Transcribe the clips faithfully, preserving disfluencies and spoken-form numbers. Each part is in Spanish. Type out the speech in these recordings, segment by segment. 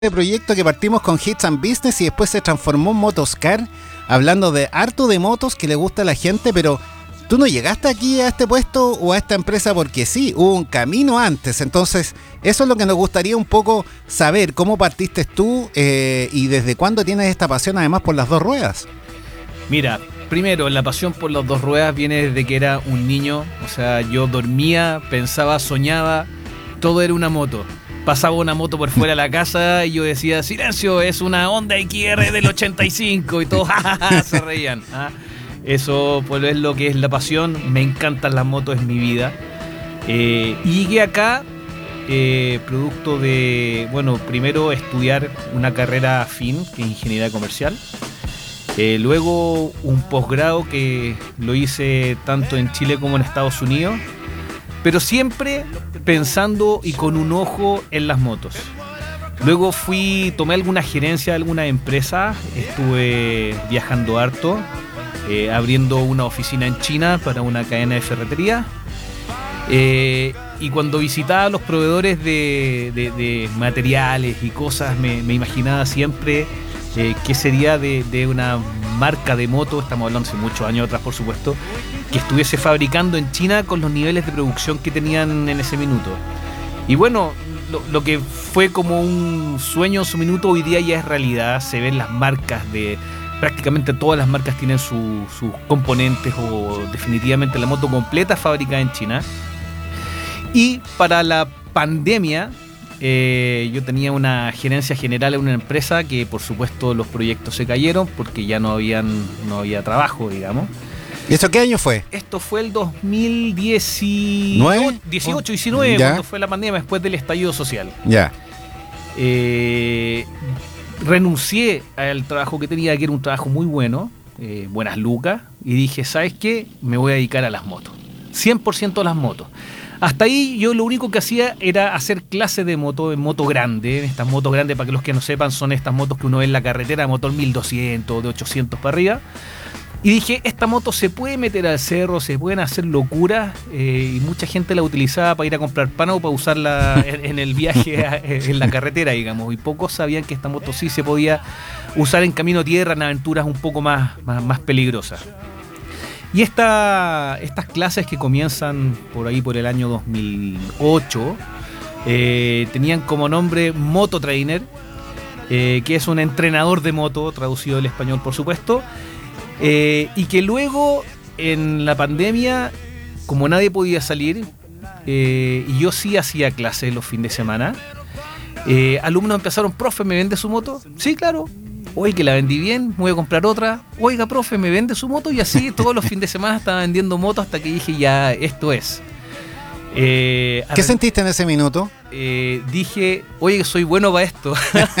Este proyecto que partimos con Hits and Business y después se transformó en Motoscar, hablando de harto de motos que le gusta a la gente, pero tú no llegaste aquí a este puesto o a esta empresa porque sí, hubo un camino antes. Entonces, eso es lo que nos gustaría un poco saber, cómo partiste tú eh, y desde cuándo tienes esta pasión además por las dos ruedas. Mira, primero, la pasión por las dos ruedas viene desde que era un niño. O sea, yo dormía, pensaba, soñaba, todo era una moto. Pasaba una moto por fuera de la casa y yo decía, silencio, es una Honda X R del ochenta y cinco y todos jajaja, se reían. ¿Ah? Eso pues, es lo que es la pasión, me encantan las motos, es mi vida. Eh, y llegué acá eh, producto de, bueno, primero estudiar una carrera afín, que es ingeniería comercial. Eh, luego un posgrado que lo hice tanto en Chile como en Estados Unidos, pero siempre pensando y con un ojo en las motos. Luego fui, tomé alguna gerencia de alguna empresa, estuve viajando harto, eh, abriendo una oficina en China para una cadena de ferretería. Eh, y cuando visitaba a los proveedores de, de, de materiales y cosas, me, me imaginaba siempre eh, qué sería de, de una marca de moto, estamos hablando hace muchos años atrás por supuesto, que estuviese fabricando en China con los niveles de producción que tenían en ese minuto. Y bueno, lo, lo que fue como un sueño en su minuto, hoy día ya es realidad. Se ven las marcas de... Prácticamente todas las marcas tienen su, sus componentes o definitivamente la moto completa fabricada en China. Y para la pandemia, eh, yo tenía una gerencia general en una empresa que por supuesto los proyectos se cayeron porque ya no, habían, no había trabajo, digamos. ¿Y esto qué año fue? Esto fue el dos mil dieciocho, diecinueve, cuando fue la pandemia, después del estallido social. Ya. Eh, renuncié al trabajo que tenía, que era un trabajo muy bueno, eh, buenas lucas, y dije, ¿sabes qué? Me voy a dedicar a las motos. cien por ciento a las motos. Hasta ahí yo lo único que hacía era hacer clases de moto, en moto grande. Estas motos grandes, para que los que no sepan, son estas motos que uno ve en la carretera, motor mil doscientos, de ochocientos para arriba. Y dije, esta moto se puede meter al cerro, se pueden hacer locuras, eh, y mucha gente la utilizaba para ir a comprar pan o para usarla en, en el viaje a, en la carretera, digamos. Y pocos sabían que esta moto sí se podía usar en camino tierra, en aventuras un poco más, más, más peligrosas. Y esta, estas clases que comienzan por ahí por el año dos mil ocho, eh, tenían como nombre Moto Trainer, eh, que es un entrenador de moto, traducido del español por supuesto. Eh, y que luego en la pandemia, como nadie podía salir, eh, y yo sí hacía clases los fines de semana, eh, alumnos empezaron, profe, ¿me vende su moto? Sí, claro. Oye, que la vendí bien, me voy a comprar otra. Oiga, profe, ¿me vende su moto? Y así todos los fines de semana estaba vendiendo motos hasta que dije, ya, esto es. Eh, ¿Qué sentiste en ese minuto? Eh, dije, oye, soy bueno para esto.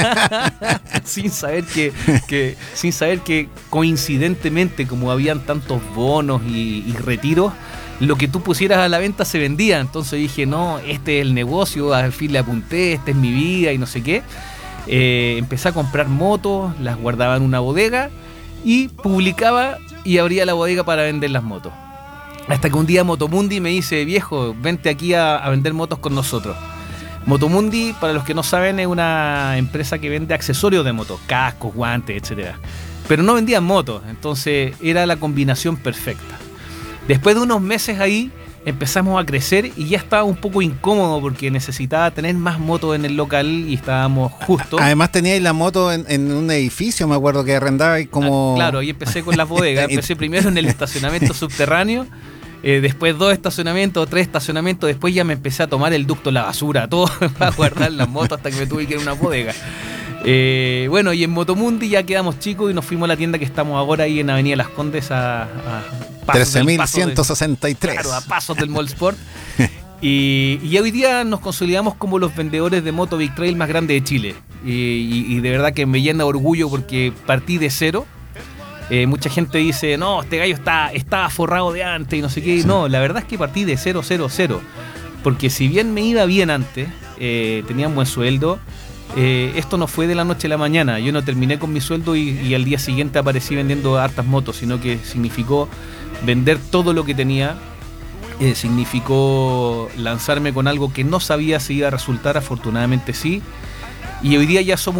sin saber que, que sin saber que coincidentemente, como habían tantos bonos y, y retiros, lo que tú pusieras a la venta se vendía. Entonces dije, no, este es el negocio, al fin le apunté, esta es mi vida y no sé qué. Eh, empecé a comprar motos, las guardaba en una bodega y publicaba y abría la bodega para vender las motos. Hasta que un día Motomundi me dice, viejo, vente aquí a, a vender motos con nosotros. Motomundi, para los que no saben, es una empresa que vende accesorios de motos, cascos, guantes, etcétera. Pero no vendían motos, entonces era la combinación perfecta. Después de unos meses ahí, empezamos a crecer y ya estaba un poco incómodo porque necesitaba tener más motos en el local y estábamos justo. Además teníais la moto en, en un edificio, me acuerdo que arrendabais como... Ah, claro, ahí empecé con las bodegas, empecé primero en el estacionamiento subterráneo, eh, después dos estacionamientos, tres estacionamientos, después ya me empecé a tomar el ducto de la basura, todo para guardar las motos hasta que me tuve que ir a una bodega. Eh, bueno, y en Motomundi ya quedamos chicos y nos fuimos a la tienda que estamos ahora ahí en Avenida Las Condes a... a trece mil ciento sesenta y tres. Claro, a pasos del Mall Sport. y, y hoy día nos consolidamos como los vendedores de moto Big Trail más grandes de Chile. Y, y, y de verdad que me llena de orgullo porque partí de cero. Eh, mucha gente dice, no, este gallo está, está forrado de antes y no sé qué. No, la verdad es que partí de cero, cero, cero. Porque si bien me iba bien antes, eh, tenía un buen sueldo, eh, esto no fue de la noche a la mañana. Yo no terminé con mi sueldo y, y al día siguiente aparecí vendiendo hartas motos, sino que significó vender todo lo que tenía, eh, significó lanzarme con algo que no sabía si iba a resultar, afortunadamente sí, Y hoy día ya somos